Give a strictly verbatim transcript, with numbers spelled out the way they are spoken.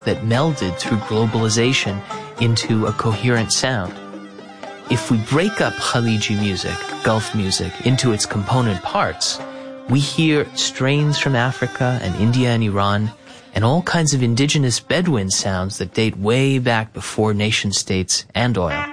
that melded through globalization into a coherent sound. If we break up Khaliji music, Gulf music, into its component parts, we hear strains from Africa and India and Iran, and all kinds of indigenous Bedouin sounds that date way back before nation states and oil.